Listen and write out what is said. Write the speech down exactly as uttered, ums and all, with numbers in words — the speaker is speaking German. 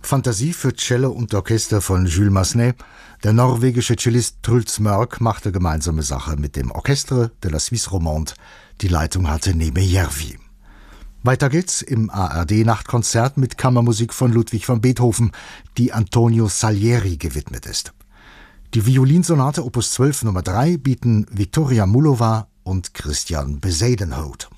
Fantasie für Cello und Orchester von Jules Massenet. Der norwegische Cellist Truls Mørk machte gemeinsame Sache mit dem Orchestre de la Suisse Romande. Die Leitung hatte Neme Järvi. Weiter geht's im A R D-Nachtkonzert mit Kammermusik von Ludwig van Beethoven, die Antonio Salieri gewidmet ist. Die Violinsonate Opus zwölf Nummer drei bieten Viktoria Mullova und Christian Bezuidenhout.